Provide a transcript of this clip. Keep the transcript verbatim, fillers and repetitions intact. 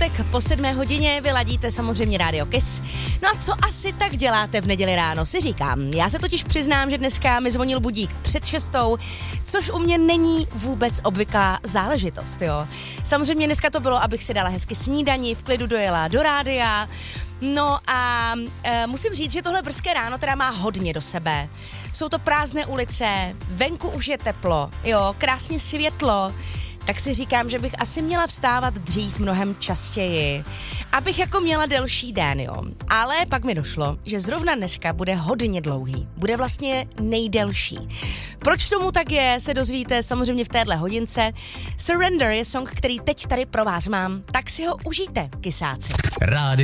minutek po sedmé hodině, vyladíte samozřejmě Radio Kiss. No a co asi tak děláte v neděli ráno, si říkám. Já se totiž přiznám, že dneska mi zvonil budík před šestou, což u mě není vůbec obvyklá záležitost, jo. Samozřejmě dneska to bylo, abych si dala hezky snídani, v klidu dojela do rádia. No a e, musím říct, že tohle brzké ráno teda má hodně do sebe. Jsou to prázdné ulice, venku už je teplo, jo, krásně světlo. Tak si říkám, že bych asi měla vstávat dřív mnohem častěji, abych jako měla delší den, jo. Ale pak mi došlo, že zrovna dneska bude hodně dlouhý, bude vlastně nejdelší. Proč tomu tak je, se dozvíte samozřejmě v téhle hodince. Surrender je song, který teď tady pro vás mám, tak si ho užijte, kysáci. Rádio